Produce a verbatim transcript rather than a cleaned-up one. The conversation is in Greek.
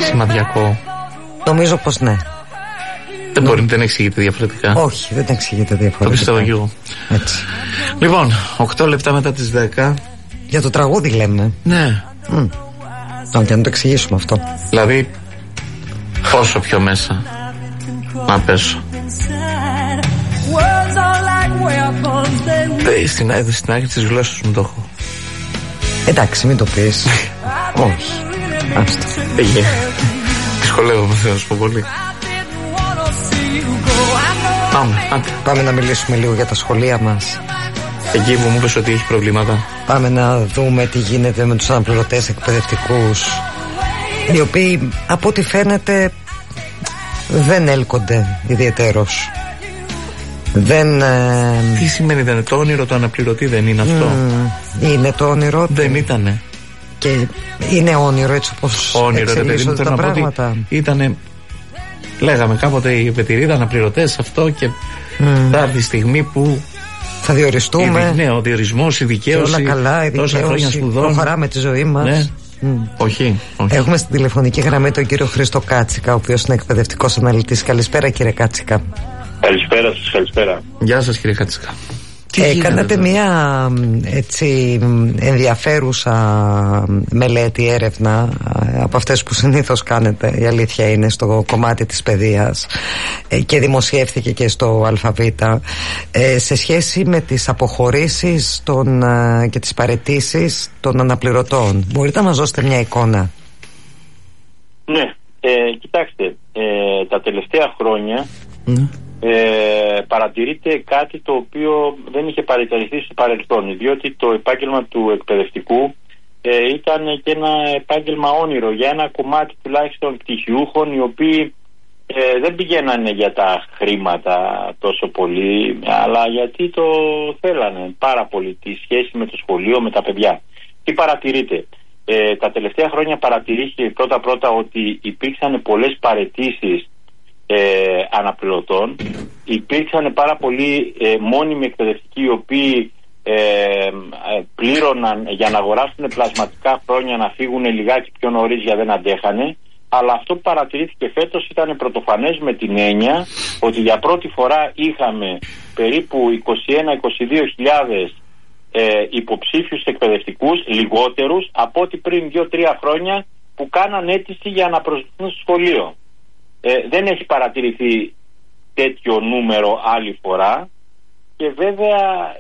σημαδιακό. Νομίζω πως ναι. Δεν μπορεί, δεν εξηγείται διαφορετικά. Όχι, δεν εξηγείται διαφορετικά. Το πιστεύω και εγώ. Έτσι. Λοιπόν, οκτώ λεπτά μετά τις δέκα. Για το τραγούδι λέμε. Ναι. Mm. Όχι, να το εξηγήσουμε αυτό. Δηλαδή, πόσο πιο μέσα να πέσω. Ε, στην, στην άκρη της γλώσσας μου το έχω. Εντάξει, μην το πεις. Όχι. Άστο. Πήγε. Δυσκολεύομαι, θέλω να σου πω πολύ. Πάμε, άντε. Πάμε να μιλήσουμε λίγο για τα σχολεία μας. Εκεί που μου είπες ότι έχει προβλήματα. Πάμε να δούμε τι γίνεται με τους αναπληρωτές εκπαιδευτικούς, οι οποίοι από ό,τι φαίνεται δεν έλκονται ιδιαιτέρως. Δεν... Ε... Τι σημαίνει δεν είναι το όνειρο, το αναπληρωτή δεν είναι αυτό? Mm, είναι το όνειρο. Δεν ήτανε. Και είναι όνειρο έτσι όπως όνειρο, εξελίσσονται τα πράγματα. Ήτανε, λέγαμε κάποτε οι πετηρίδα αναπληρωτές αυτό και mm. θα έρθει η στιγμή που θα διοριστούμε. Ναι, ο διορισμός, η δικαίωση. Όλα καλά, η δικαίωση. Προχωράμε τη ζωή μας. Ναι. Mm. Όχι, όχι. Έχουμε στην τηλεφωνική γραμμή τον κύριο Χρήστο Κάτσικα, ο οποίος είναι εκπαιδευτικός αναλυτής. Καλησπέρα, κύριε Κάτσικα. Καλησπέρα σας, καλησπέρα. Γεια σας, κύριε Κάτσικα. Ε, κάνατε μια έτσι ενδιαφέρουσα μελέτη, έρευνα από αυτές που συνήθως κάνετε, η αλήθεια είναι, στο κομμάτι της παιδείας, ε, και δημοσιεύθηκε και στο Αλφαβήτα, ε, σε σχέση με τις αποχωρήσεις των, ε, και τις παραιτήσεις των αναπληρωτών. Μπορείτε να μας δώσετε μια εικόνα? Ναι, ε, κοιτάξτε, ε, τα τελευταία χρόνια mm. Ε, παρατηρείται κάτι το οποίο δεν είχε παρατηρηθεί στο παρελθόν, διότι το επάγγελμα του εκπαιδευτικού ε, ήταν και ένα επάγγελμα όνειρο για ένα κομμάτι τουλάχιστον πτυχιούχων, οι οποίοι ε, δεν πηγαίνανε για τα χρήματα τόσο πολύ, αλλά γιατί το θέλανε πάρα πολύ, τη σχέση με το σχολείο, με τα παιδιά. Τι παρατηρείται? Ε, τα τελευταία χρόνια παρατηρήθηκε πρώτα πρώτα ότι υπήρξαν πολλές παραιτήσεις Ε, αναπληρωτών. Υπήρξαν πάρα πολλοί ε, μόνιμοι εκπαιδευτικοί, οι οποίοι ε, ε, πλήρωναν για να αγοράσουν πλασματικά χρόνια, να φύγουν λιγάκι πιο νωρίς για δεν αντέχανε. Αλλά αυτό που παρατηρήθηκε φέτος ήταν πρωτοφανές, με την έννοια ότι για πρώτη φορά είχαμε περίπου είκοσι ένα με είκοσι δύο χιλιάδες ε, υποψήφιους εκπαιδευτικούς, λιγότερους από ό,τι πριν δύο τρία χρόνια που κάναν αίτηση για να προσδοθούν στο σχολείο. Ε, δεν έχει παρατηρηθεί τέτοιο νούμερο άλλη φορά, και βέβαια